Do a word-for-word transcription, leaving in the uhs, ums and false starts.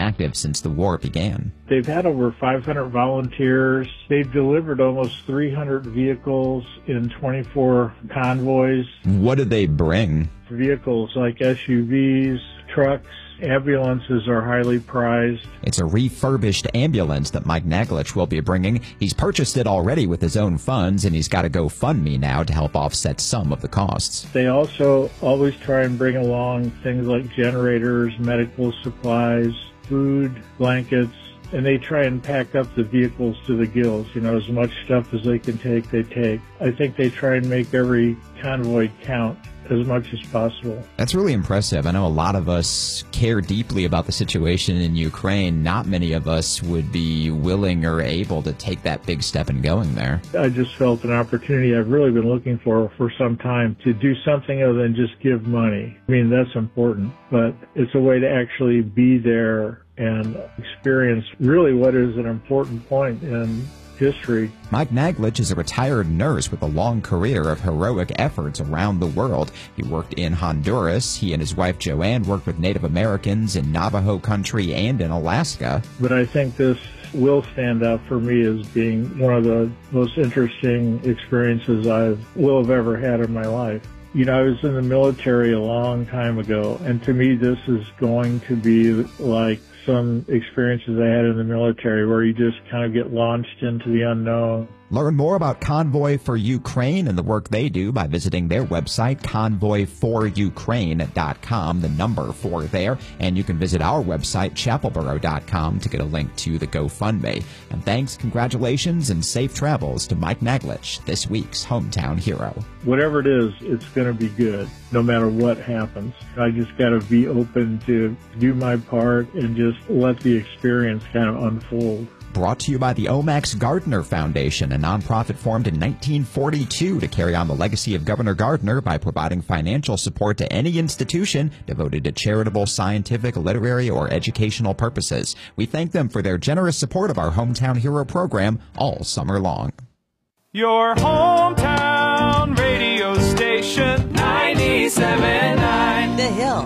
active since the war began. They've had over five hundred volunteers. They've delivered almost three hundred vehicles in twenty-four convoys. What do they bring? Vehicles like S U Vs, trucks. Ambulances are highly prized. It's a refurbished ambulance that Mike Naglich will be bringing. He's purchased it already with his own funds, and he's got a GoFundMe now to help offset some of the costs. They also always try and bring along things like generators, medical supplies, food, blankets, and they try and pack up the vehicles to the gills. You know, as much stuff as they can take, they take. I think they try and make every convoy count as much as possible. That's really impressive. I know a lot of us care deeply about the situation in Ukraine. Not many of us would be willing or able to take that big step in going there. I just felt an opportunity I've really been looking for for some time to do something other than just give money. I mean, that's important, but it's a way to actually be there and experience really what is an important point in history. Mike Naglich is a retired nurse with a long career of heroic efforts around the world. He worked in Honduras. He and his wife Joanne worked with Native Americans in Navajo country and in Alaska. But I think this will stand out for me as being one of the most interesting experiences I will have ever had in my life. You know, I was in the military a long time ago, and to me this is going to be like some experiences I had in the military where you just kind of get launched into the unknown. Learn more about Convoy for Ukraine and the work they do by visiting their website, convoy for ukraine dot com, the number four there. And you can visit our website, chapelboro dot com, to get a link to the GoFundMe. And thanks, congratulations, and safe travels to Mike Naglich, this week's Hometown Hero. Whatever it is, it's going to be good, no matter what happens. I just got to be open to do my part and just let the experience kind of unfold. Brought to you by the Omax Gardner Foundation, a nonprofit formed in nineteen forty-two to carry on the legacy of Governor Gardner by providing financial support to any institution devoted to charitable, scientific, literary, or educational purposes. We thank them for their generous support of our Hometown Hero program all summer long. Your hometown radio station, ninety-seven point nine The Hill.